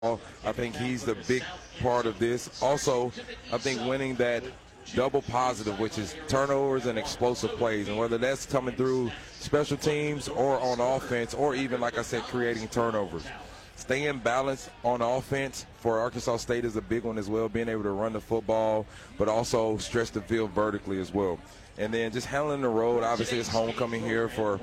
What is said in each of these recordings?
I think he's the big part of this. Also, I think winning that double positive, which is turnovers and explosive plays, and whether that's coming through special teams or on offense, or even, like I said, creating turnovers. Staying balanced on offense for Arkansas State is a big one as well, being able to run the football, but also stretch the field vertically as well. And then just handling the road. Obviously, it's homecoming here for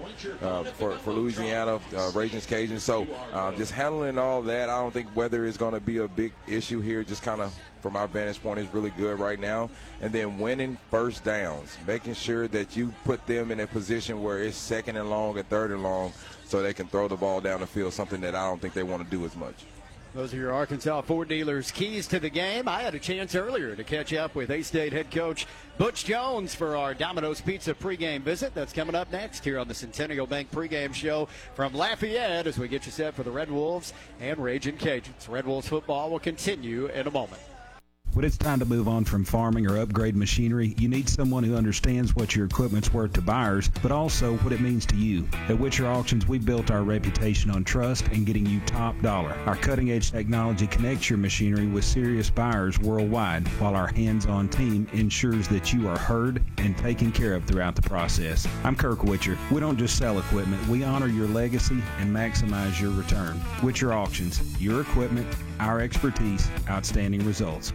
Louisiana, Raging Cajuns. So just handling all that, I don't think weather is going to be a big issue here. Just kind of, from our vantage point, is really good right now. And then winning first downs, making sure that you put them in a position where it's second and long and third and long so they can throw the ball down the field, something that I don't think they want to do as much. Those are your Arkansas Ford dealers' keys to the game. I had a chance earlier to catch up with A-State head coach Butch Jones for our Domino's Pizza pregame visit. That's coming up next here on the Centennial Bank pregame show from Lafayette as we get you set for the Red Wolves and Raging Cajuns. Red Wolves football will continue in a moment. When it's time to move on from farming or upgrade machinery, you need someone who understands what your equipment's worth to buyers, but also what it means to you. At Witcher Auctions, we built our reputation on trust and getting you top dollar. Our cutting-edge technology connects your machinery with serious buyers worldwide, while our hands-on team ensures that you are heard and taken care of throughout the process. I'm Kirk Witcher. We don't just sell equipment, we honor your legacy and maximize your return. Witcher Auctions, your equipment, our expertise, outstanding results.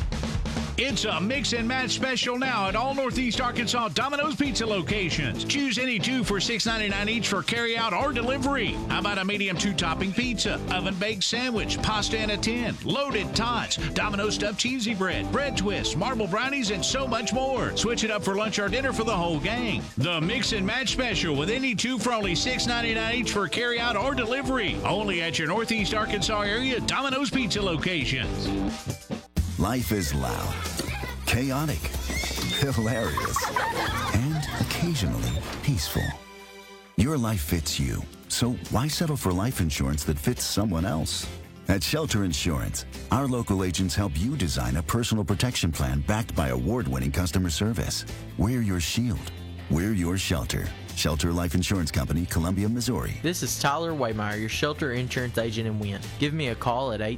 It's a mix and match special now at all Northeast Arkansas Domino's Pizza locations. Choose any two for $6.99 each for carry-out or delivery. How about a medium 2-topping pizza, oven-baked sandwich, pasta in a tin, loaded tots, Domino's stuffed cheesy bread, bread twists, marble brownies, and so much more. Switch it up for lunch or dinner for the whole gang. The mix and match special with any two for only $6.99 each for carry-out or delivery. Only at your Northeast Arkansas area Domino's Pizza locations. Life is loud, chaotic, hilarious, and occasionally peaceful. Your life fits you, so why settle for life insurance that fits someone else? At Shelter Insurance, our local agents help you design a personal protection plan backed by award-winning customer service. We're your shield. We're your shelter. Shelter Life Insurance Company, Columbia, Missouri. This is Tyler Waymeyer, your Shelter Insurance agent in Wynn. Give me a call at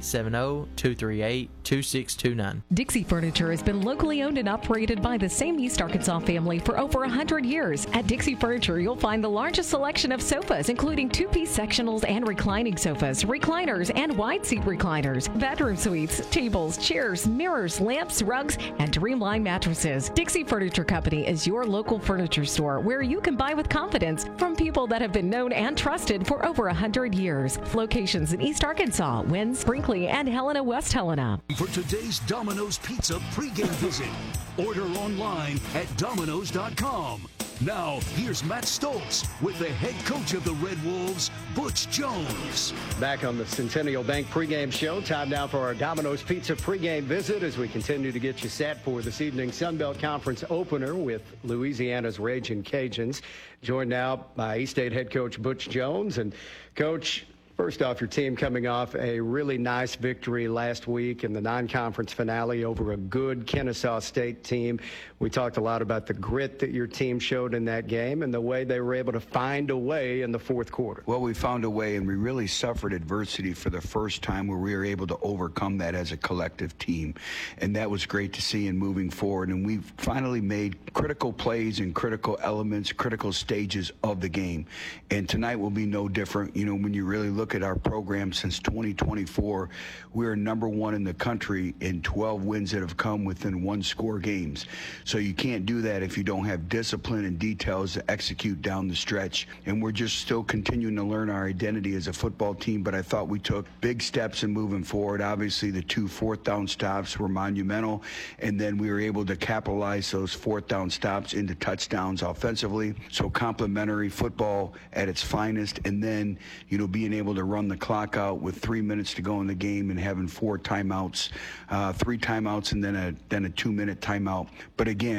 870-238-2629. Dixie Furniture has been locally owned and operated by the same East Arkansas family for over 100 years. At Dixie Furniture, you'll find the largest selection of sofas, including 2-piece sectionals and reclining sofas, recliners, and wide seat recliners, bedroom suites, tables, chairs, mirrors, lamps, rugs, and Dreamline mattresses. Dixie Furniture Company is your local furniture store where you can buy with confidence from people that have been known and trusted for over 100 years. Locations in East Arkansas, Wynn, Brinkley, and Helena, West Helena. For today's Domino's Pizza pregame visit, order online at Domino's.com. Now, here's Matt Stoltz with the head coach of the Red Wolves, Butch Jones. Back on the Centennial Bank pregame show. Time now for our Domino's Pizza pregame visit as we continue to get you set for this evening's Sun Belt Conference opener with Louisiana's Raging Cajuns. Joined now by E-State head coach Butch Jones. And, Coach, first off, your team coming off a really nice victory last week in the non-conference finale over a good Kennesaw State team. We talked a lot about the grit that your team showed in that game and the way they were able to find a way in the fourth quarter. Well, we found a way, and we really suffered adversity for the first time where we were able to overcome that as a collective team. And that was great to see in moving forward. And we finally made critical plays and critical elements, critical stages of the game. And tonight will be no different. You know, when you really look at our program since 2024, we're number one in the country in 12 wins that have come within one-score games. So you can't do that if you don't have discipline and details to execute down the stretch. And we're just still continuing to learn our identity as a football team, but I thought we took big steps in moving forward. Obviously, the 2 fourth-down stops were monumental, and then we were able to capitalize those fourth-down stops into touchdowns offensively. So complimentary football at its finest, and then, you know, being able to run the clock out with 3 minutes to go in the game and having 4 timeouts, 3 timeouts, and then a 2-minute timeout. But again,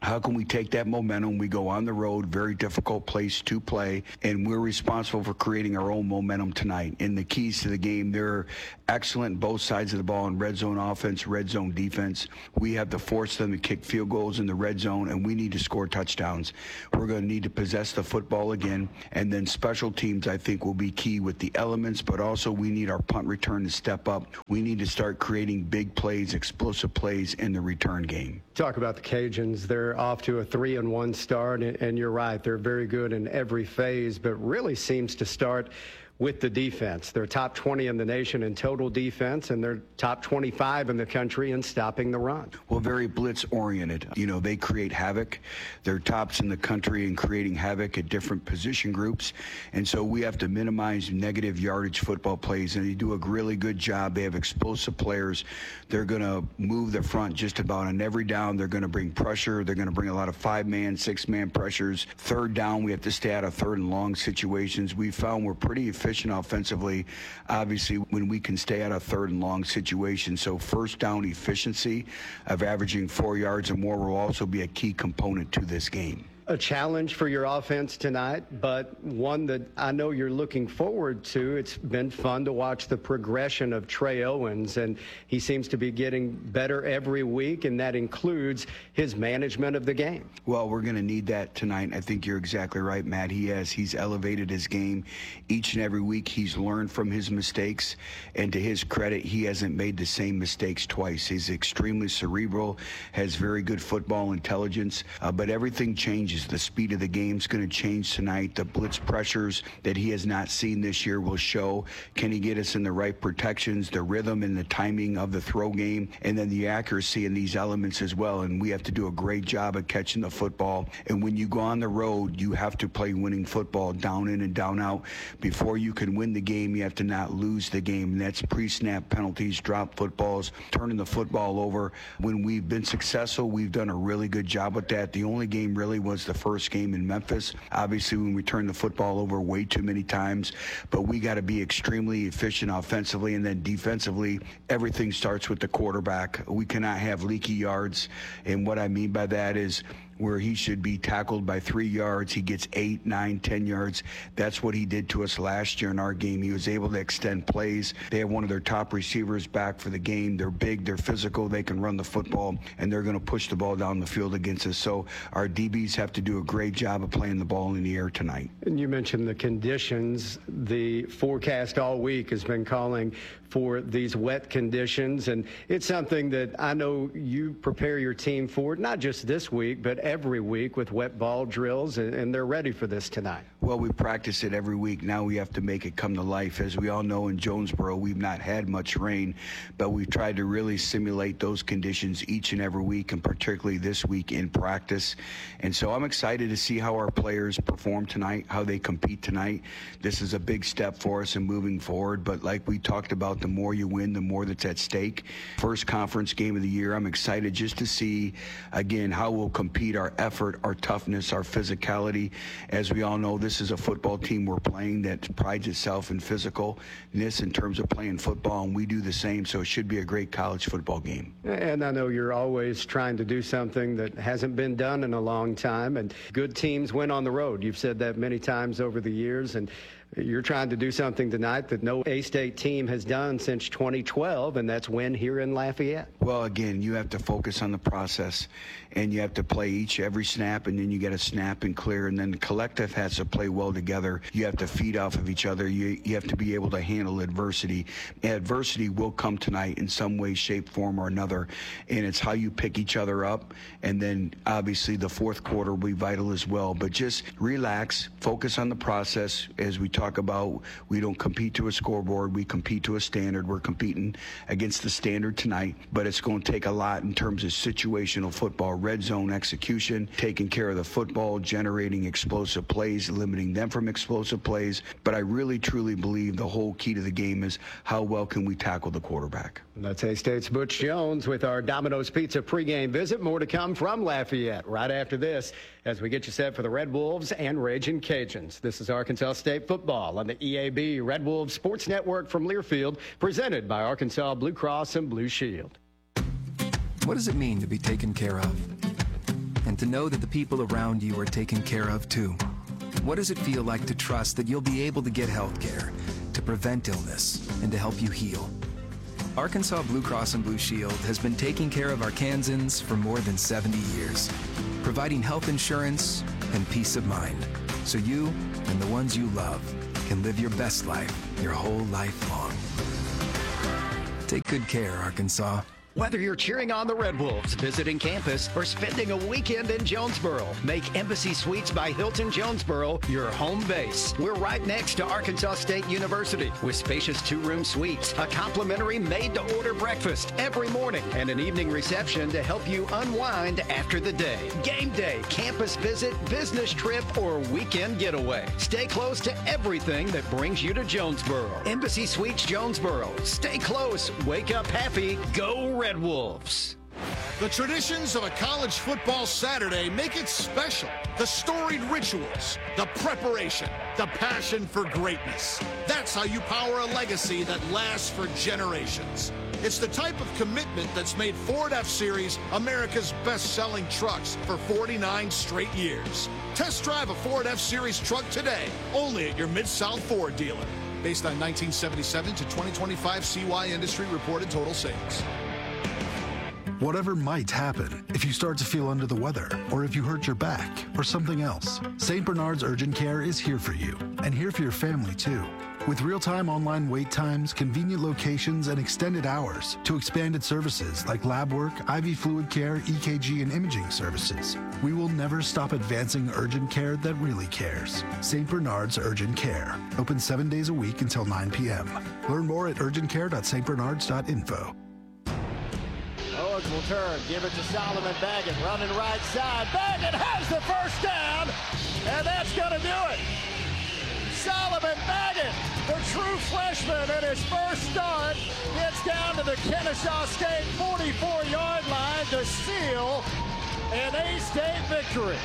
How can we take that momentum? We go on the road, very difficult place to play, and we're responsible for creating our own momentum tonight. And the keys to the game, they're excellent both sides of the ball in red zone offense, red zone defense. We have to force them to kick field goals in the red zone, and we need to score touchdowns. We're going to need to possess the football again, and then special teams, I think, will be key with the elements, but also we need our punt return to step up. We need to start creating big plays, explosive plays in the return game. Talk about the Cajuns. They're off to a 3-1 start, and you're right. They're very good in every phase, but really seems to start with the defense. They're top 20 in the nation in total defense, and they're top 25 in the country in stopping the run. Well, very blitz-oriented. You know, they create havoc. They're tops in the country in creating havoc at different position groups, and so we have to minimize negative yardage football plays, and they do a really good job. They have explosive players. They're going to move the front just about on every down. They're going to bring pressure. They're going to bring a lot of 5-man, 6-man pressures. Third down, we have to stay out of third and long situations. We found we're pretty efficient offensively, obviously, when we can stay out of third and long situations. So first down efficiency of averaging 4 yards or more will also be a key component to this game. A challenge for your offense tonight, but one that I know you're looking forward to. It's been fun to watch the progression of Trey Owens, and he seems to be getting better every week, and that includes his management of the game. Well, we're going to need that tonight. I think you're exactly right, Matt. He's elevated his game each and every week. He's learned from his mistakes, and to his credit, he hasn't made the same mistakes twice. He's extremely cerebral, has very good football intelligence, but everything changes. The speed of the game is going to change tonight. The blitz pressures that he has not seen this year will show. Can he get us in the right protections, the rhythm and the timing of the throw game, and then the accuracy in these elements as well. And we have to do a great job of catching the football. And when you go on the road, you have to play winning football down in and down out. Before you can win the game, you have to not lose the game. And that's pre-snap penalties, drop footballs, turning the football over. When we've been successful, we've done a really good job with that. The only game really was the first game in Memphis. Obviously, when we turned the football over way too many times, but we got to be extremely efficient offensively, and then defensively, everything starts with the quarterback. We cannot have leaky yards, and what I mean by that is where he should be tackled by 3 yards, he gets 8, 9, 10 yards. That's what he did to us last year in our game. He was able to extend plays. They have one of their top receivers back for the game. They're big, they're physical, they can run the football, and they're going to push the ball down the field against us. So our DBs have to do a great job of playing the ball in the air tonight. And you mentioned the conditions. The forecast all week has been calling for these wet conditions, and it's something that I know you prepare your team for, not just this week, but every week with wet ball drills, and they're ready for this tonight. Well, we practice it every week. Now we have to make it come to life. As we all know, in Jonesboro, we've not had much rain, but we've tried to really simulate those conditions each and every week, and particularly this week in practice. And so I'm excited to see how our players perform tonight, how they compete tonight. This is a big step for us in moving forward, but like we talked about, the more you win, the more that's at stake. First conference game of the year, I'm excited just to see, again, how we'll compete, our effort, our toughness, our physicality. As we all know, this is a football team we're playing that prides itself in physicalness in terms of playing football, and we do the same, so it should be a great college football game. And I know you're always trying to do something that hasn't been done in a long time, and good teams win on the road. You've said that many times over the years, and you're trying to do something tonight that no A-State team has done since 2012, and that's win here in Lafayette. Well, again, you have to focus on the process, and you have to play every snap, and then you got to snap and clear, and then the collective has to play well together. You have to feed off of each other. You have to be able to handle adversity. Adversity will come tonight in some way, shape, form, or another, and it's how you pick each other up, and then obviously the fourth quarter will be vital as well. But just relax, focus on the process. As we talk about, we don't compete to a scoreboard, we compete to a standard. We're competing against the standard tonight, but it's going to take a lot in terms of situational football, red zone execution, taking care of the football, generating explosive plays, limiting them from explosive plays. But I really, truly believe the whole key to the game is how well can we tackle the quarterback. That's A-State's Butch Jones with our Domino's Pizza pregame visit. More to come from Lafayette right after this as we get you set for the Red Wolves and Ragin' Cajuns. This is Arkansas State football on the EAB Red Wolves Sports Network from Learfield, presented by Arkansas Blue Cross and Blue Shield. What does it mean to be taken care of? and to know that the people around you are taken care of too? What does it feel like to trust that you'll be able to get health care, to prevent illness, and to help you heal? Arkansas Blue Cross and Blue Shield has been taking care of Arkansans for more than 70 years, providing health insurance and peace of mind, so you and the ones you love can live your best life your whole life long. Take good care, Arkansas. Whether you're cheering on the Red Wolves, visiting campus, or spending a weekend in Jonesboro, make Embassy Suites by Hilton Jonesboro your home base. We're right next to Arkansas State University with spacious 2-room suites, a complimentary made-to-order breakfast every morning, and an evening reception to help you unwind after the day. Game day, campus visit, business trip, or weekend getaway. Stay close to everything that brings you to Jonesboro. Embassy Suites Jonesboro. Stay close, wake up happy, go Red Wolves. The traditions of a college football Saturday make it special. The storied rituals, the preparation, the passion for greatness. That's how you power a legacy that lasts for generations. It's the type of commitment that's made Ford F-Series America's best-selling trucks for 49 straight years. Test drive a Ford F-Series truck today, only at your Mid-South Ford dealer. Based on 1977 to 2025 CY Industry reported total sales. Whatever might happen, if you start to feel under the weather, or if you hurt your back, or something else, St. Bernard's Urgent Care is here for you, and here for your family too. With real-time online wait times, convenient locations, and extended hours to expanded services like lab work, IV fluid care, EKG, and imaging services, we will never stop advancing urgent care that really cares. St. Bernard's Urgent Care. Open 7 days a week until 9 p.m. Learn more at urgentcare.stbernards.info. Owens will turn, give it to Solomon Baggett, running right side. Baggett has the first down, and that's going to do it. Solomon Baggett, the true freshman in his first start, gets down to the Kennesaw State 44-yard line to seal an A-State victory.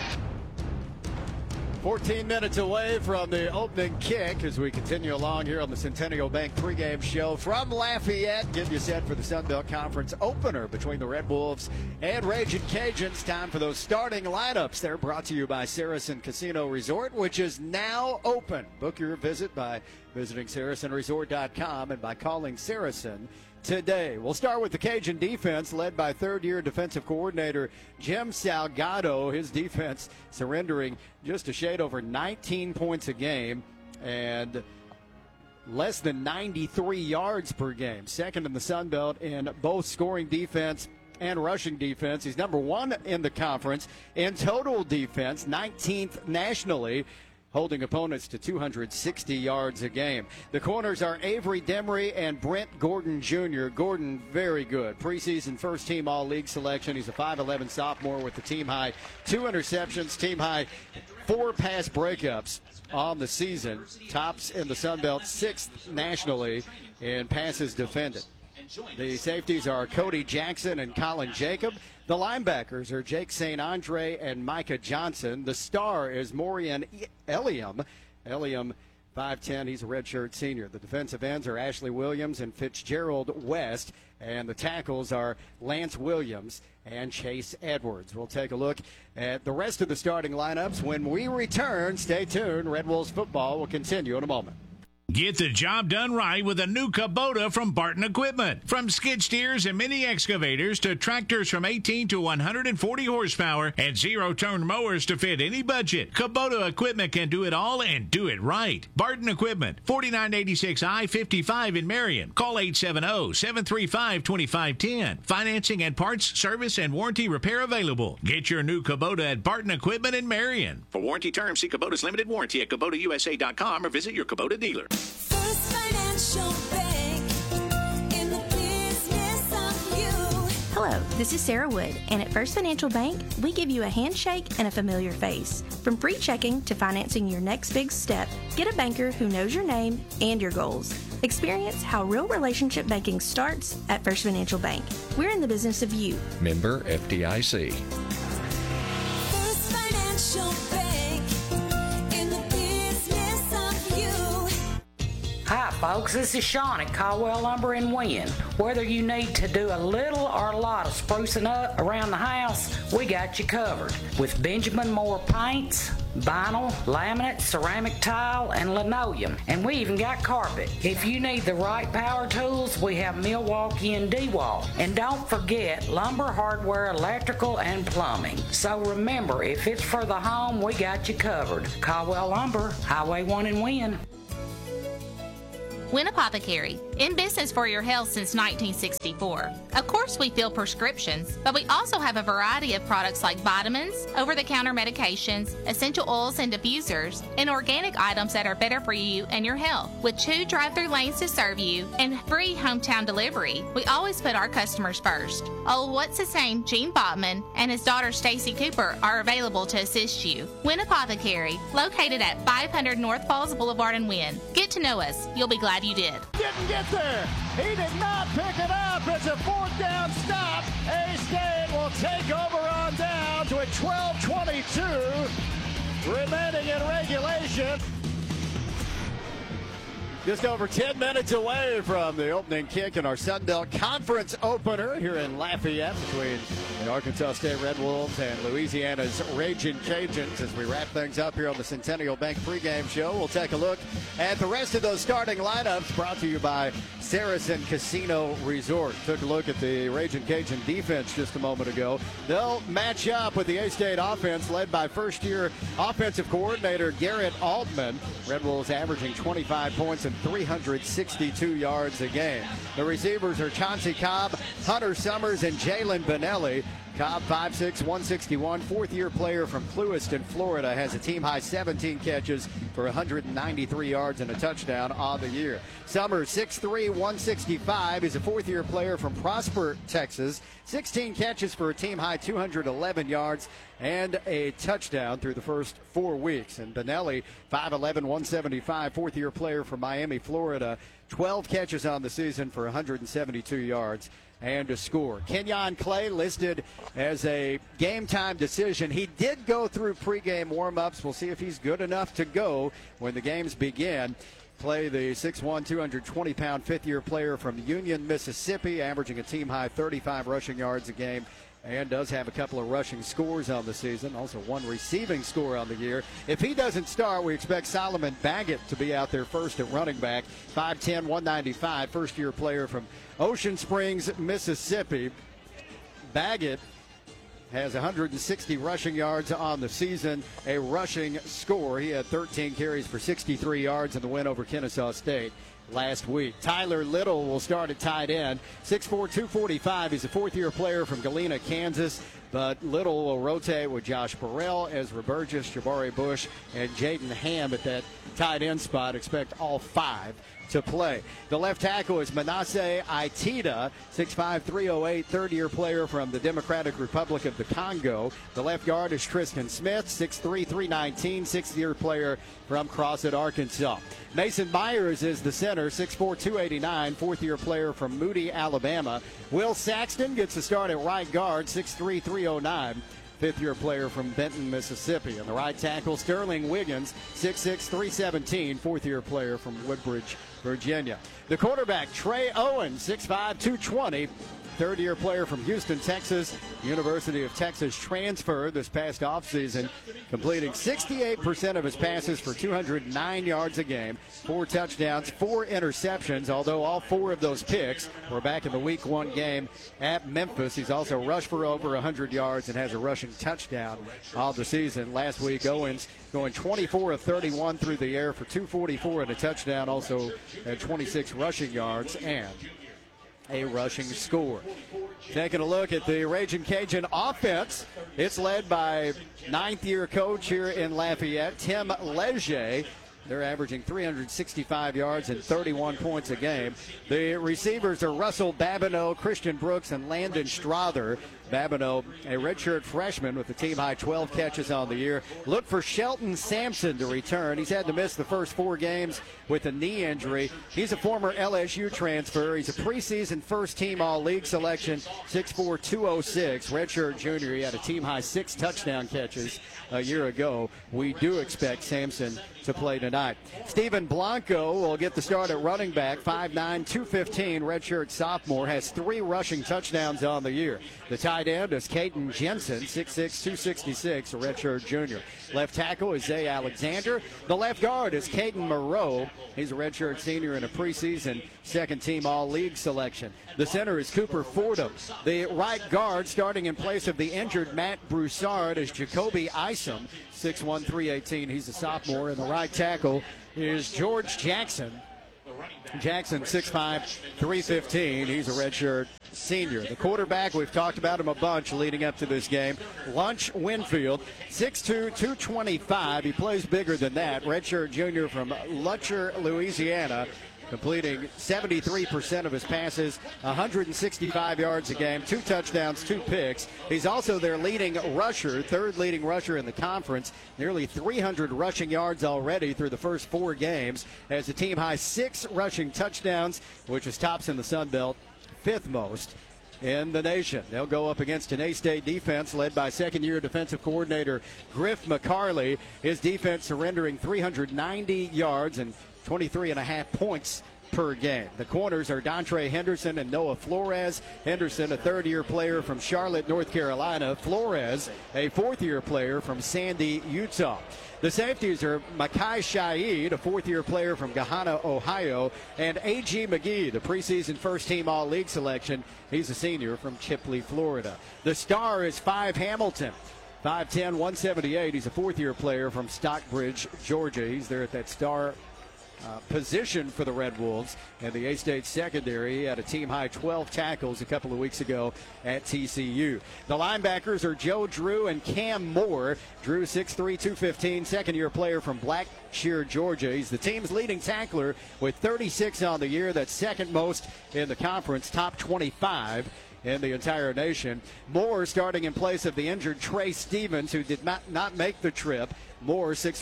14 minutes away from the opening kick as we continue along here on the Centennial Bank pregame show from Lafayette. Getting you set for the Sun Belt Conference opener between the Red Wolves and Ragin' Cajuns. Time for those starting lineups. They're brought to you by Saracen Casino Resort, which is now open. Book your visit by visiting SaracenResort.com and by calling Saracen today. We'll start with the Cajun defense led by third-year defensive coordinator Jim Salgado. His defense surrendering just a shade over 19 points a game and less than 93 yards per game. Second in the Sun Belt in both scoring defense and rushing defense. He's number one in the conference in total defense, 19th nationally, holding opponents to 260 yards a game. The corners are Avery Demery and Brent Gordon Jr. Gordon, very good. Preseason first-team All-League selection. He's a 5'11 sophomore with the team-high 2 interceptions, team-high 4 pass breakups on the season. Tops in the Sun Belt, 6th nationally in passes defended. The safeties are Cody Jackson and Colin Jacob. The linebackers are Jake St. Andre and Micah Johnson. The star is Morian Eliam. Eliam, 5'10", he's a redshirt senior. The defensive ends are Ashley Williams and Fitzgerald West. And the tackles are Lance Williams and Chase Edwards. We'll take a look at the rest of the starting lineups when we return. Stay tuned. Red Wolves football will continue in a moment. Get the job done right with a new Kubota from Barton Equipment. From skid steers and mini excavators to tractors from 18 to 140 horsepower and zero-turn mowers to fit any budget, Kubota Equipment can do it all and do it right. Barton Equipment, 4986 I-55 in Marion. Call 870-735-2510. Financing and parts, service, and warranty repair available. Get your new Kubota at Barton Equipment in Marion. For warranty terms, see Kubota's limited warranty at KubotaUSA.com or visit your Kubota dealer. First Financial Bank, in the business of you. Hello, this is Sarah Wood, and at First Financial Bank, we give you a handshake and a familiar face. From free checking to financing your next big step, get a banker who knows your name and your goals. Experience how real relationship banking starts at First Financial Bank. We're in the business of you. Member FDIC. First Financial Bank, in the business of you. Hi, folks, this is Sean at Caldwell Lumber in Wynn. Whether you need to do a little or a lot of sprucing up around the house, we got you covered. With Benjamin Moore paints, vinyl, laminate, ceramic tile, and linoleum. And we even got carpet. If you need the right power tools, we have Milwaukee and DeWalt. And don't forget lumber, hardware, electrical, and plumbing. So remember, if it's for the home, we got you covered. Caldwell Lumber, Highway 1 in Wynn. Wynn Apothecary, in business for your health since 1964. Of course, we fill prescriptions, but we also have a variety of products like vitamins, over-the-counter medications, essential oils and diffusers, and organic items that are better for you and your health. With 2 drive-through lanes to serve you and free hometown delivery, we always put our customers first. Oh, what's his name? Gene Botman and his daughter Stacy Cooper are available to assist you. Wynn Apothecary, located at 500 North Falls Boulevard in Wynn. Get to know us. You'll be glad you did. Didn't get there. He did not pick it up. It's a 4th down stop. A-State will take over on down to a 12:22 remaining in regulation. Just over 10 minutes away from the opening kick in our Sun Belt Conference opener here in Lafayette between the Arkansas State Red Wolves and Louisiana's Ragin' Cajuns. As we wrap things up here on the Centennial Bank pregame show, we'll take a look at the rest of those starting lineups brought to you by Saracen Casino Resort. Took a look at the Ragin' Cajun defense just a moment ago. They'll match up with the A-State offense led by first-year offensive coordinator Garrett Altman. Red Wolves averaging 25 points and 362 yards a game. The receivers are Chauncey Cobb, Hunter Summers, and Jalen Benelli. Cobb, 5'6", 161, 4th-year player from Clewiston, Florida, has a team-high 17 catches for 193 yards and a touchdown on the year. Summers, 6'3", 165, is a 4th-year player from Prosper, Texas, 16 catches for a team-high 211 yards and a touchdown through the first 4 weeks. And Benelli, 5'11", 175, 4th-year player from Miami, Florida, 12 catches on the season for 172 yards and a score. Kenyon Clay listed as a game-time decision. He did go through pregame warm-ups. We'll see if he's good enough to go when the games begin. Clay, the 6'1", 220-pound 5th-year player from Union, Mississippi, averaging a team-high 35 rushing yards a game, and does have a couple of rushing scores on the season, also 1 receiving score on the year. If he doesn't start, we expect Solomon Baggett to be out there first at running back, 5'10", 195, first-year player from Ocean Springs, Mississippi. Baggett has 160 rushing yards on the season, a rushing score. He had 13 carries for 63 yards in the win over Kennesaw State last week. Tyler Little will start at tight end, 6'4", 245. He's a 4th-year player from Galena, Kansas, but Little will rotate with Josh Burrell, Ezra Burgess, Jabari Bush, and Jaden Ham at that tight end spot. Expect all 5 to play. The left tackle is Manasseh Aitida, 6'5", 308, 3rd-year player from the Democratic Republic of the Congo. The left guard is Tristan Smith, 6'3", 319, 6th-year player from Crossett, Arkansas. Mason Myers is the center, 6'4", 289, 4th-year player from Moody, Alabama. Will Saxton gets the start at right guard, 6'3", 309. 5th-year player from Benton, Mississippi. And the right tackle, Sterling Wiggins, 6'6", 317, 4th-year player from Woodbridge, Virginia. The quarterback, Trey Owen, 6'5", 220, 3rd-year player from Houston, Texas. University of Texas transfer this past offseason, completing 68% of his passes for 209 yards a game, 4 touchdowns, 4 interceptions, although all 4 of those picks were back in the Week 1 game at Memphis. He's also rushed for over 100 yards and has a rushing touchdown all the season. Last week, Owens going 24 of 31 through the air for 244 and a touchdown, also at 26 rushing yards and a rushing score. Taking a look at the Ragin' Cajun offense, it's led by 9th-year coach here in Lafayette, Tim Leger. They're averaging 365 yards and 31 points a game. The receivers are Russell Babineau, Christian Brooks, and Landon Strother. Babineau, a redshirt freshman with the team-high 12 catches on the year. Look for Shelton Sampson to return. He's had to miss the first 4 games with a knee injury. He's a former LSU transfer. He's a preseason first-team All-League selection, 6'4", 206, redshirt junior. He had a team-high 6 touchdown catches a year ago. We do expect Sampson to play tonight. Steven Blanco will get the start at running back, 5'9", 215, redshirt sophomore, has 3 rushing touchdowns on the year. The tight end is Caden Jensen, 6'6", 266, a redshirt junior. Left tackle is Zay Alexander. The left guard is Caden Moreau. He's a redshirt senior in a preseason second-team All-League selection. The center is Cooper Fordham. The right guard, starting in place of the injured Matt Broussard, is Jacoby Isom, 6'1", 318. He's a sophomore. And the right tackle is George Jackson. Jackson, 6'5", 315. He's a redshirt senior. The quarterback, we've talked about him a bunch leading up to this game. Lunch Winfield, 6'2", 225. He plays bigger than that. Redshirt junior from Lutcher, Louisiana, completing 73% of his passes, 165 yards a game, 2 touchdowns, 2 picks. He's also their leading rusher, 3rd leading rusher in the conference, nearly 300 rushing yards already through the first 4 games, has a team-high 6 rushing touchdowns, which is tops in the Sun Belt, 5th most in the nation. They'll go up against an A-State defense led by second-year defensive coordinator Griff McCarley. His defense surrendering 390 yards and 23.5 points per game. The corners are Dontre Henderson and Noah Flores. Henderson, a 3rd-year player from Charlotte, North Carolina. Flores, a 4th-year player from Sandy, Utah. The safeties are Makai Shaid, a 4th-year player from Gahanna, Ohio, and A.G. McGee, the preseason first-team All-League selection. He's a senior from Chipley, Florida. The star is Five Hamilton, 5'10", 178. He's a 4th-year player from Stockbridge, Georgia. He's there at that star position for the Red Wolves. And the A-State secondary had a team-high 12 tackles a couple of weeks ago at TCU. The linebackers are Joe Drew and Cam Moore. Drew, 6'3", 215, second-year player from Blackshear, Georgia. He's the team's leading tackler with 36 on the year. That's 2nd most in the conference, top 25 in the entire nation. Moore starting in place of the injured Trey Stevens, who did not make the trip. Moore, 6'1",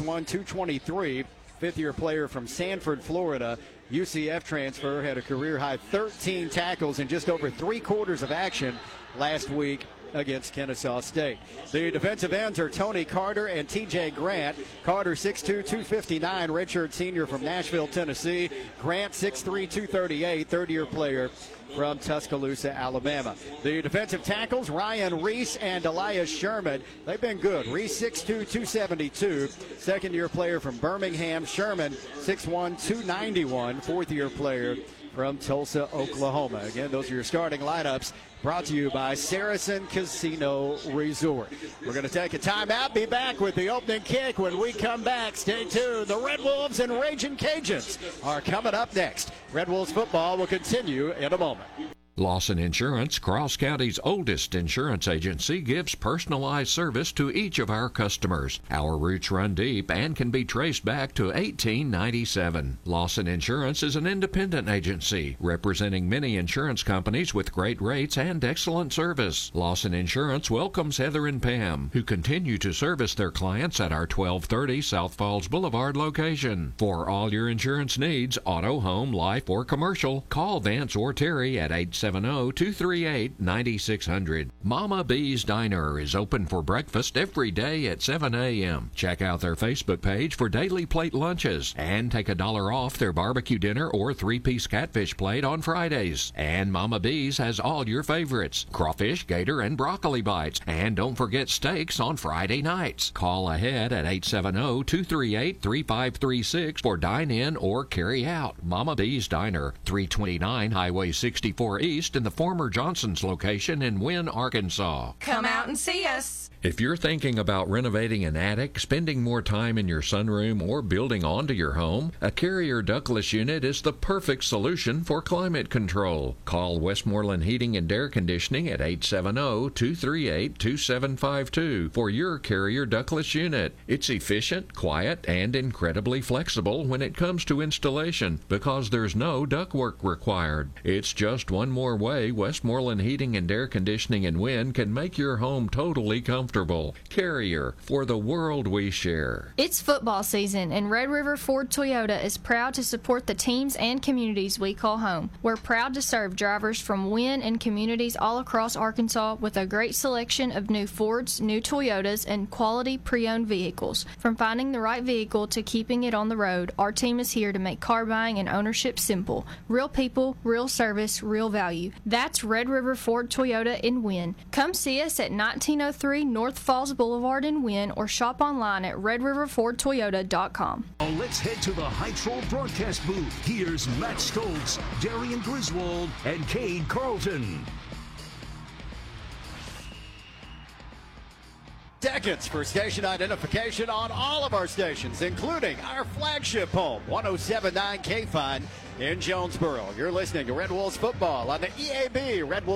223. 5th-year player from Sanford, Florida, UCF transfer, had a career-high 13 tackles in just over 3/4 of action last week against Kennesaw State. The defensive ends are Tony Carter and TJ Grant. Carter, 6'2", 259, redshirt senior from Nashville, Tennessee. Grant, 6'3", 238, 3rd-year player from Tuscaloosa, Alabama. The defensive tackles, Ryan Reese and Elias Sherman. They've been good. Reese, 6'2", 272, 2nd-year player from Birmingham. Sherman, 6'1", 291, 4th-year player from Tulsa, Oklahoma. Again, those are your starting lineups, brought to you by Saracen Casino Resort. We're going to take a timeout. Be back with the opening kick when we come back. Stay tuned. The Red Wolves and Ragin' Cajuns are coming up next. Red Wolves football will continue in a moment. Lawson Insurance, Cross County's oldest insurance agency, gives personalized service to each of our customers. Our roots run deep and can be traced back to 1897. Lawson Insurance is an independent agency representing many insurance companies with great rates and excellent service. Lawson Insurance welcomes Heather and Pam, who continue to service their clients at our 1230 South Falls Boulevard location. For all your insurance needs, auto, home, life, or commercial, call Vance or Terry at 870-238-9600. Mama B's Diner is open for breakfast every day at 7 a.m. Check out their Facebook page for daily plate lunches and take $1 off their barbecue dinner or 3-piece catfish plate on Fridays. And Mama B's has all your favorites: crawfish, gator, and broccoli bites. And don't forget steaks on Friday nights. Call ahead at 870-238-3536 for dine-in or carry out. Mama B's Diner, 329 Highway 64 East in the former Johnson's location in Wynne, Arkansas. Come out and see us. If you're thinking about renovating an attic, spending more time in your sunroom, or building onto your home, a Carrier ductless unit is the perfect solution for climate control. Call Westmoreland Heating and Air Conditioning at 870-238-2752 for your Carrier ductless unit. It's efficient, quiet, and incredibly flexible when it comes to installation because there's no ductwork required. It's just one more more way, Westmoreland Heating and Air Conditioning in Wynn can make your home totally comfortable. Carrier, for the world we share. It's football season, and Red River Ford Toyota is proud to support the teams and communities we call home. We're proud to serve drivers from Wynn and communities all across Arkansas with a great selection of new Fords, new Toyotas, and quality pre-owned vehicles. From finding the right vehicle to keeping it on the road, our team is here to make car buying and ownership simple. Real people, real service, real value. That's Red River Ford Toyota in Wynn. Come see us at 1903 North Falls Boulevard in Wynn or shop online at redriverfordtoyota.com. Let's head to the Heights Roll broadcast booth. Here's Matt Stoltz, Darian Griswold, and Cade Carlton. Seconds for station identification on all of our stations, including our flagship home, 107.9 KFIN in Jonesboro. You're listening to Red Wolves football on the EAB Red Wolves